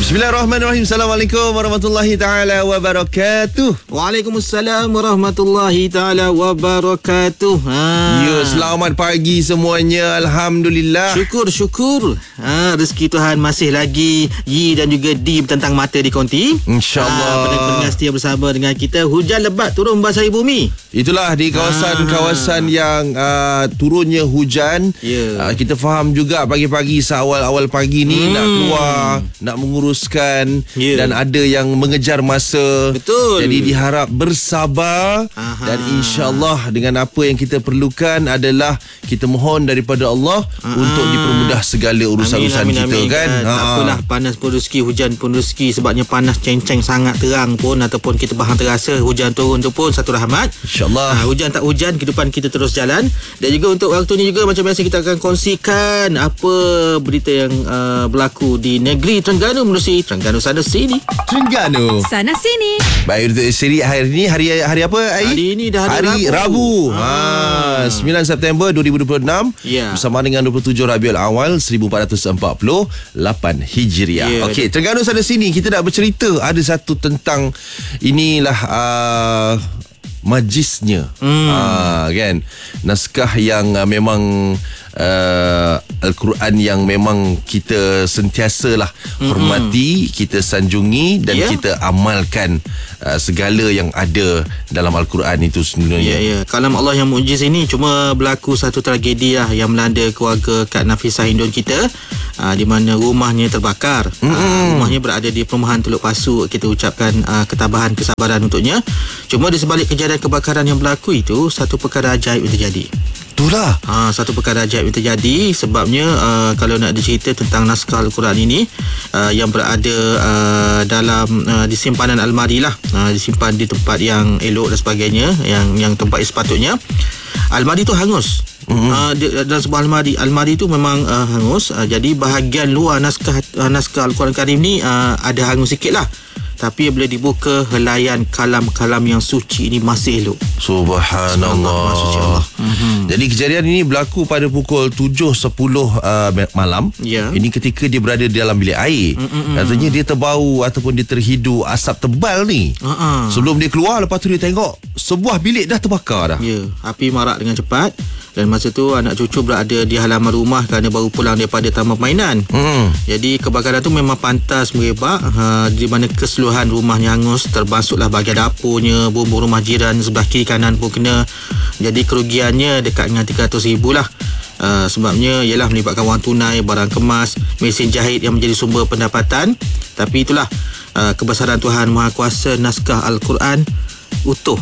Bismillahirrahmanirrahim. Assalamualaikum warahmatullahi taala wabarakatuh. Waalaikumsalam warahmatullahi taala wabarakatuh. Ya, selamat pagi semuanya. Alhamdulillah. Syukur. Rezeki Tuhan masih lagi Yi dan juga Di tentang mata di konti. InsyaAllah. Pendengar setia bersama dengan kita. Hujan lebat turun membasahi bumi. Itulah di kawasan-kawasan yang turunnya hujan. Kita faham juga pagi-pagi seawal-awal pagi ni nak keluar, nak menguruskan dan ada yang mengejar masa. Betul. Jadi diharap bersabar dan insya-Allah dengan apa yang kita perlukan adalah kita mohon daripada Allah untuk dipermudah segala urusan-urusan kita kan. Tak apalah, panas pun rezeki, hujan pun rezeki. Sebabnya panas ceng-ceng sangat terang pun ataupun kita bahang terasa, hujan turun tu pun satu rahmat. InsyaAllah. Hujan tak hujan, kehidupan kita terus jalan. Dan juga untuk waktu ni juga macam biasa kita akan kongsikan apa berita yang berlaku di negeri Terengganu menerusi Terengganu Sana Sini. Terengganu Sana Sini. Baik, untuk seri hari ni hari apa? Hari ni dah hari Rabu. 9 September 2026 bersama dengan 27 Rabiul Awal 1448 Hijriah. Okey, Terengganu Sana Sini kita nak bercerita ada satu tentang inilah majlisnya. Kan, naskah yang memang Al-Quran yang memang kita sentiasalah hormati, kita sanjungi dan kita amalkan segala yang ada dalam Al-Quran itu sebenarnya. Kalam Allah yang mujiz ini cuma berlaku satu tragedi lah yang melanda keluarga Kak Nafisah Hindun kita, di mana rumahnya terbakar. Rumahnya berada di perumahan Teluk Pasu. Kita ucapkan ketabahan, kesabaran untuknya. Cuma di sebalik kejadian kebakaran yang berlaku itu, satu perkara ajaib yang terjadi. Itulah satu perkara ajaib yang terjadi. Sebabnya kalau nak dicerita tentang naskah Al-Quran ini yang berada dalam di simpanan almari lah, disimpan di tempat yang elok dan sebagainya, yang tempat sepatutnya. Almari tu hangus. Dalam sebuah almari tu memang hangus. Jadi bahagian luar naskah Al-Quran Karim ni ada hangus sikit lah. Tapi bila dibuka, helaian kalam-kalam yang suci ini masih elok. Subhanallah. Jadi kejadian ini berlaku pada pukul 7.10 malam. Ini ketika dia berada di dalam bilik air. Katanya dia terbau ataupun dia terhidu asap tebal ni. Sebelum dia keluar, lepas tu dia tengok sebuah bilik dah terbakar dah. Api marak dengan cepat. Dan masa tu anak cucu berada di halaman rumah kerana baru pulang daripada taman permainan. Jadi kebakaran tu memang pantas merebak, di mana keseluruhan rumahnya hangus. Terbasuklah bahagian dapurnya, bumbung rumah jiran sebelah kiri kanan pun kena. Jadi kerugiannya dekat dengan 300,000 lah. Sebabnya ialah melibatkan wang tunai, barang kemas, mesin jahit yang menjadi sumber pendapatan. Tapi itulah kebesaran Tuhan Maha Kuasa, naskah Al-Quran utuh.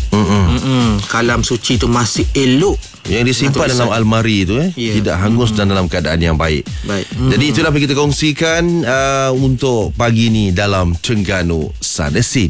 Kalam suci tu masih elok yang disimpan dalam almari tu tidak hangus dan dalam keadaan yang baik. Jadi itulah yang kita kongsikan untuk pagi ni dalam Terengganu Sana Sini.